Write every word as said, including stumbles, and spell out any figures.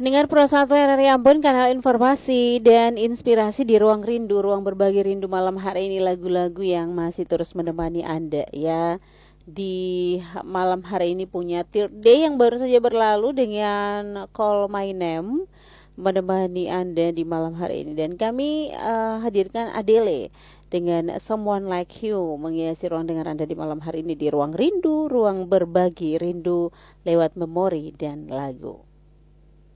Pendengar Pro satu R R I Ambon, kanal informasi dan inspirasi di Ruang Rindu, ruang berbagi rindu malam hari ini, lagu-lagu yang masih terus menemani Anda ya. Di malam hari ini punya Third Day yang baru saja berlalu dengan Call My Name menemani Anda di malam hari ini, dan kami uh, hadirkan Adele dengan Someone Like You menghiasi ruang dengar Anda di malam hari ini di Ruang Rindu, ruang berbagi rindu lewat memori dan lagu.